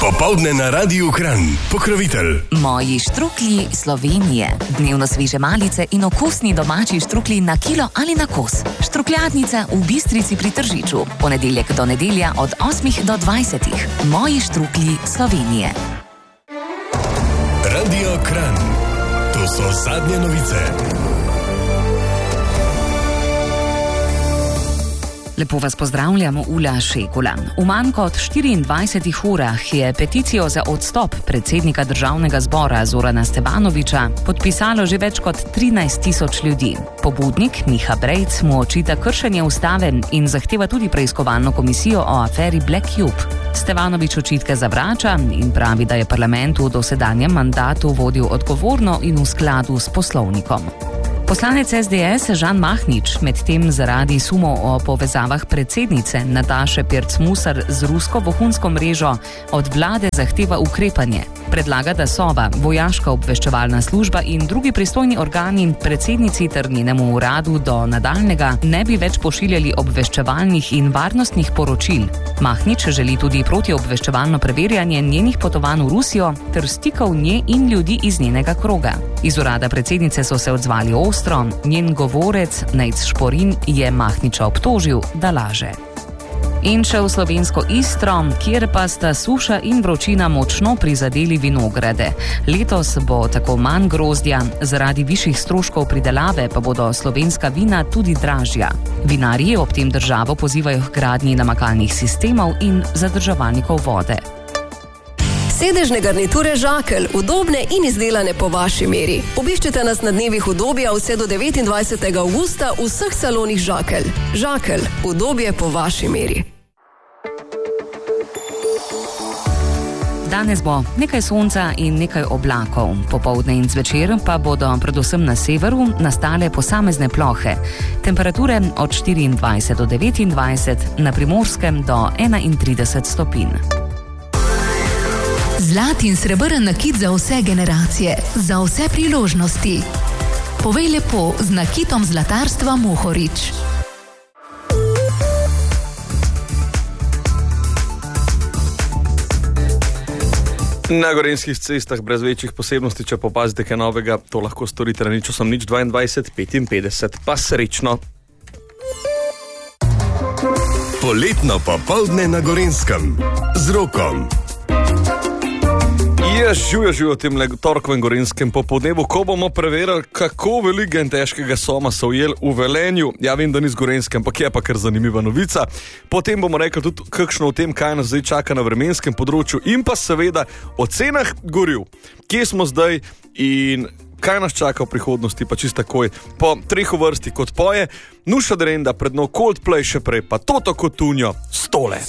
Popoldne na Radiu Kranj. Pokrovitelj Moji štruklji Slovenije. Dnevno sveže malice in okusni domači štruklji na kilo ali na kos. Štrukljadnica v Bistrici pri Tržiču. Ponedeljek do nedelja od 8 do 20. Moji štruklji Slovenije. Radio Kranj. To so zadnje novice. Lepo vas pozdravljam, Ula Šekula. V manj kot 24 urah je peticijo za odstop predsednika Državnega zbora Zorana Stevanovića podpisalo že več kot 13.000 ljudi. Pobudnik Miha Brejc mu očita kršenje ustave in zahteva tudi preiskovalno komisijo o aferi Black Cube. Stevanović očitke zavrača in pravi, da je parlament v dosedanjem mandatu vodil odgovorno in v skladu s poslovnikom. Poslanec SDS Žan Mahnič medtem zaradi sumov o povezavah predsednice Nataše Pirc Musar z rusko vohunsko mrežo od vlade zahteva ukrepanje. Predlaga, da Sova, vojaška obveščevalna služba in drugi pristojni organi predsednici ter njenemu uradu do nadaljnega ne bi več pošiljali obveščevalnih in varnostnih poročil. Mahnič želi tudi protiobveščevalno preverjanje njenih potovanj v Rusijo ter stikov nje in ljudi iz njenega kroga. Iz urada predsednice so se odzvali ostro, njen govorec Nejc Šporin je Mahniča obtožil, da laže. In še v slovensko Istro, kjer pa sta suša in vročina močno prizadeli vinograde. Letos bo tako manj grozdja, zaradi višjih stroškov pridelave pa bodo slovenska vina tudi dražja. Vinarji ob tem državo pozivajo k gradnji namakalnih sistemov in zadrževalnikov vode. Sedežne garniture Žakelj, udobne in izdelane po vaši meri. Obiščite nas na dnevih udobja vse do 29. avgusta v vseh salonih Žakelj. Žakelj, udobje po vaši meri. Danes bo nekaj sonca in nekaj oblakov. Popoldne in zvečer pa bodo predvsem na severu nastale posamezne plohe. Temperature od 24 do 29, na Primorskem do 31 stopinj. Zlat in srebrn nakit za vse generacije, za vse priložnosti. Povej lepo z nakitom zlatarstva Mohorič. Na gorenjskih cestah brez večjih posebnosti, če popazite kaj novega, to lahko storite na nič 22 55, pa srečno. Poletno popoldne na Gorenskem z Rokom. Živijo v tem torkovem gorenskem popoldnevu, ko bomo preverili, kako velikega in težkega soma so ujeli v Velenju. Ja, vem, da ni z Gorenskem, ampak je pa kar zanimiva novica. Potem bomo rekli tudi kakšno o tem, kaj nas zdaj čaka na vremenskem področju in pa seveda o cenah goriv. Kje smo zdaj in kaj nas čaka v prihodnosti, pa čisto takoj po 3 vrsti kot poje. Nuša Derenda, predno Coldplay, še prej pa Toto Cutugno, Stole.